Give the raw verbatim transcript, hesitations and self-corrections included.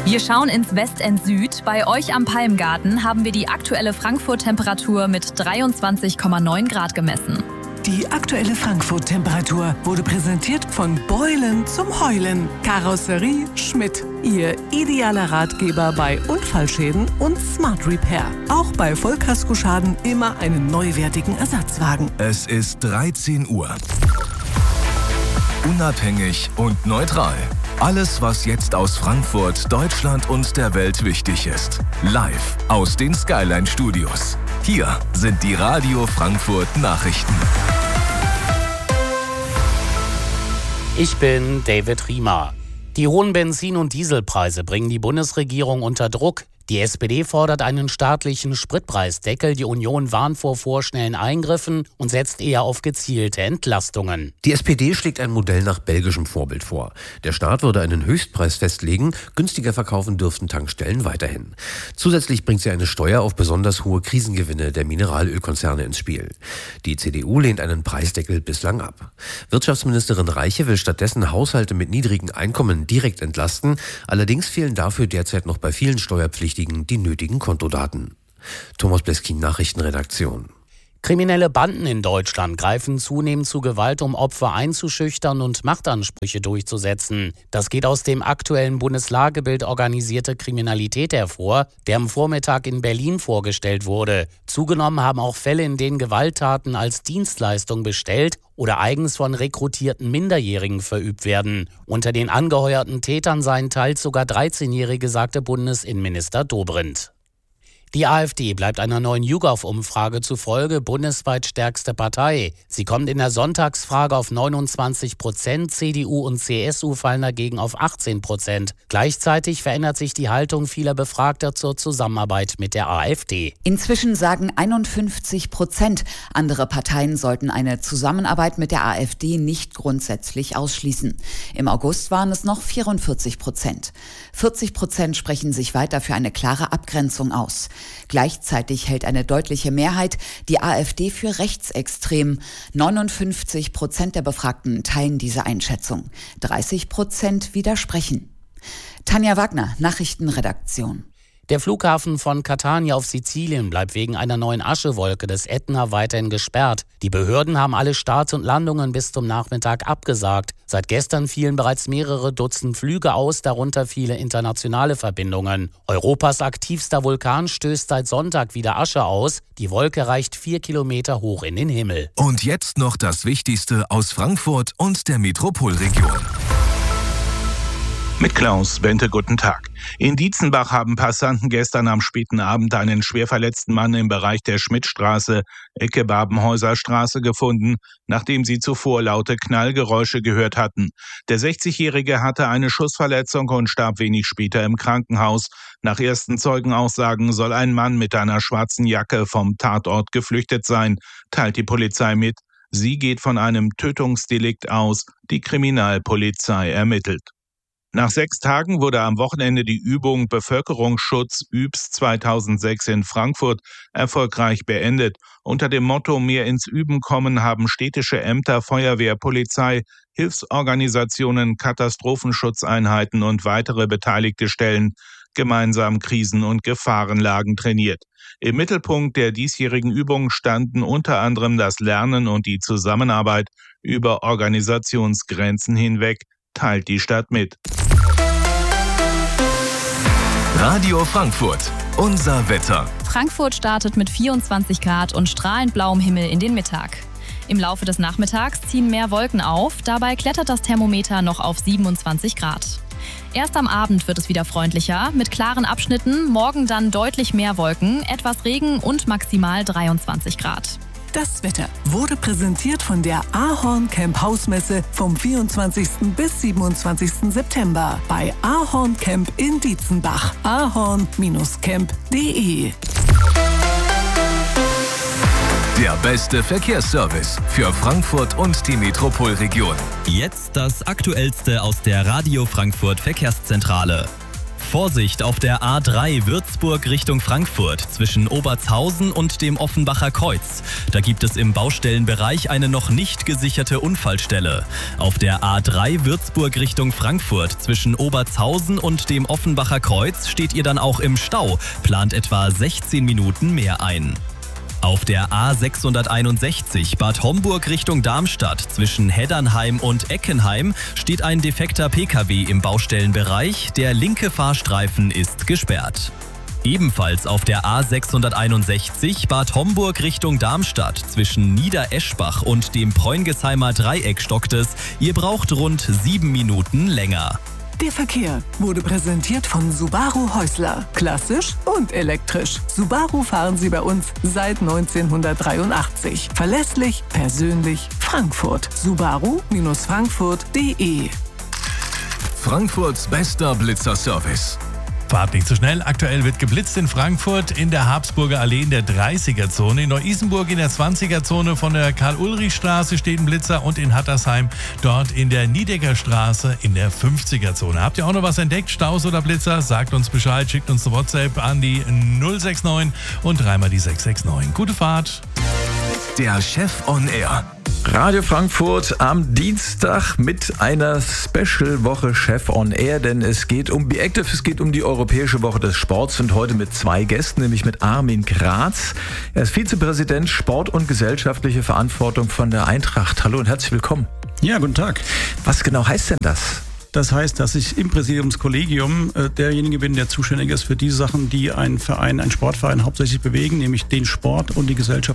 Wir schauen ins Westend Süd. Bei euch am Palmgarten haben wir die aktuelle Frankfurt-Temperatur mit dreiundzwanzig Komma neun Grad gemessen. Die aktuelle Frankfurt-Temperatur wurde präsentiert von Beulen zum Heulen. Karosserie Schmidt. Ihr idealer Ratgeber bei Unfallschäden und Smart Repair. Auch bei Vollkaskoschaden immer einen neuwertigen Ersatzwagen. Es ist dreizehn Uhr. Unabhängig und neutral. Alles, was jetzt aus Frankfurt, Deutschland und der Welt wichtig ist. Live aus den Skyline Studios. Hier sind die Radio Frankfurt Nachrichten. Ich bin David Riemer. Die hohen Benzin- und Dieselpreise bringen die Bundesregierung unter Druck. Die S P D fordert einen staatlichen Spritpreisdeckel, die Union warnt vor vorschnellen Eingriffen und setzt eher auf gezielte Entlastungen. Die S P D schlägt ein Modell nach belgischem Vorbild vor. Der Staat würde einen Höchstpreis festlegen, günstiger verkaufen dürften Tankstellen weiterhin. Zusätzlich bringt sie eine Steuer auf besonders hohe Krisengewinne der Mineralölkonzerne ins Spiel. Die C D U lehnt einen Preisdeckel bislang ab. Wirtschaftsministerin Reiche will stattdessen Haushalte mit niedrigen Einkommen direkt entlasten, allerdings fehlen dafür derzeit noch bei vielen Steuerpflichtigen die nötigen Kontodaten. Thomas Bleskin, Nachrichtenredaktion. Kriminelle Banden in Deutschland greifen zunehmend zu Gewalt, um Opfer einzuschüchtern und Machtansprüche durchzusetzen. Das geht aus dem aktuellen Bundeslagebild Organisierte Kriminalität hervor, der am Vormittag in Berlin vorgestellt wurde. Zugenommen haben auch Fälle, in denen Gewalttaten als Dienstleistung bestellt oder eigens von rekrutierten Minderjährigen verübt werden. Unter den angeheuerten Tätern seien teils sogar dreizehnjährige, sagte Bundesinnenminister Dobrindt. Die AfD bleibt einer neuen YouGov-Umfrage zufolge bundesweit stärkste Partei. Sie kommt in der Sonntagsfrage auf neunundzwanzig Prozent, C D U und C S U fallen dagegen auf achtzehn Prozent. Gleichzeitig verändert sich die Haltung vieler Befragter zur Zusammenarbeit mit der AfD. Inzwischen sagen einundfünfzig Prozent, andere Parteien sollten eine Zusammenarbeit mit der AfD nicht grundsätzlich ausschließen. Im August waren es noch vierundvierzig Prozent. vierzig Prozent sprechen sich weiter für eine klare Abgrenzung aus. Gleichzeitig hält eine deutliche Mehrheit die AfD für rechtsextrem. neunundfünfzig Prozent der Befragten teilen diese Einschätzung. dreißig Prozent widersprechen. Tanja Wagner, Nachrichtenredaktion. Der Flughafen von Catania auf Sizilien bleibt wegen einer neuen Aschewolke des Ätna weiterhin gesperrt. Die Behörden haben alle Starts und Landungen bis zum Nachmittag abgesagt. Seit gestern fielen bereits mehrere Dutzend Flüge aus, darunter viele internationale Verbindungen. Europas aktivster Vulkan stößt seit Sonntag wieder Asche aus. Die Wolke reicht vier Kilometer hoch in den Himmel. Und jetzt noch das Wichtigste aus Frankfurt und der Metropolregion. Mit Klaus Bente, guten Tag. In Dietzenbach haben Passanten gestern am späten Abend einen schwer verletzten Mann im Bereich der Schmidtstraße, Ecke Babenhäuser Straße gefunden, nachdem sie zuvor laute Knallgeräusche gehört hatten. Der sechzigjährige hatte eine Schussverletzung und starb wenig später im Krankenhaus. Nach ersten Zeugenaussagen soll ein Mann mit einer schwarzen Jacke vom Tatort geflüchtet sein, teilt die Polizei mit. Sie geht von einem Tötungsdelikt aus. Die Kriminalpolizei ermittelt. Nach sechs Tagen wurde am Wochenende die Übung Bevölkerungsschutz Ü B S zweitausendsechs in Frankfurt erfolgreich beendet. Unter dem Motto Mehr ins Üben kommen haben städtische Ämter, Feuerwehr, Polizei, Hilfsorganisationen, Katastrophenschutzeinheiten und weitere beteiligte Stellen gemeinsam Krisen- und Gefahrenlagen trainiert. Im Mittelpunkt der diesjährigen Übung standen unter anderem das Lernen und die Zusammenarbeit über Organisationsgrenzen hinweg, teilt die Stadt mit. Radio Frankfurt, unser Wetter. Frankfurt startet mit vierundzwanzig Grad und strahlend blauem Himmel in den Mittag. Im Laufe des Nachmittags ziehen mehr Wolken auf, dabei klettert das Thermometer noch auf siebenundzwanzig Grad. Erst am Abend wird es wieder freundlicher, mit klaren Abschnitten, morgen dann deutlich mehr Wolken, etwas Regen und maximal dreiundzwanzig Grad. Das Wetter wurde präsentiert von der Ahorn Camp Hausmesse vom vierundzwanzigsten bis siebenundzwanzigsten September bei Ahorn Camp in Dietzenbach. ahorn camp punkt de. Der beste Verkehrsservice für Frankfurt und die Metropolregion. Jetzt das Aktuellste aus der Radio Frankfurt Verkehrszentrale. Vorsicht auf der A drei Würzburg Richtung Frankfurt zwischen Obertshausen und dem Offenbacher Kreuz. Da gibt es im Baustellenbereich eine noch nicht gesicherte Unfallstelle. Auf der A drei Würzburg Richtung Frankfurt zwischen Obertshausen und dem Offenbacher Kreuz steht ihr dann auch im Stau, plant etwa sechzehn Minuten mehr ein. Auf der A sechshunderteinundsechzig Bad Homburg Richtung Darmstadt zwischen Heddernheim und Eckenheim steht ein defekter Pkw im Baustellenbereich. Der linke Fahrstreifen ist gesperrt. Ebenfalls auf der A sechshunderteinundsechzig Bad Homburg Richtung Darmstadt zwischen Niedereschbach und dem Preungesheimer Dreieck stockt es. Ihr braucht rund sieben Minuten länger. Der Verkehr wurde präsentiert von Subaru Häusler. Klassisch und elektrisch. Subaru fahren Sie bei uns seit neunzehnhundertdreiundachtzig. Verlässlich, persönlich, Frankfurt. Subaru Frankfurt punkt de. Frankfurts bester Blitzerservice. Fahrt nicht zu schnell. Aktuell wird geblitzt in Frankfurt in der Habsburger Allee in der dreißiger-Zone. In Neu-Isenburg in der zwanziger-Zone von der Karl-Ulrich-Straße steht ein Blitzer und in Hattersheim dort in der Niedecker-Straße in der fünfziger-Zone. Habt ihr auch noch was entdeckt? Staus oder Blitzer? Sagt uns Bescheid, schickt uns eine WhatsApp an die null sechs neun und dreimal die sechs sechs neun. Gute Fahrt. Der Chef on Air. Radio Frankfurt am Dienstag mit einer Special-Woche Chef on Air, denn es geht um Be Active, es geht um die Europäische Woche des Sports und heute mit zwei Gästen, nämlich mit Armin Graz. Er ist Vizepräsident Sport und gesellschaftliche Verantwortung von der Eintracht. Hallo und herzlich willkommen. Ja, guten Tag. Was genau heißt denn das? Das heißt, dass ich im Präsidiumskollegium äh, derjenige bin, der zuständig ist für die Sachen, die einen Verein, einen Sportverein hauptsächlich bewegen, nämlich den Sport und die Gesellschaft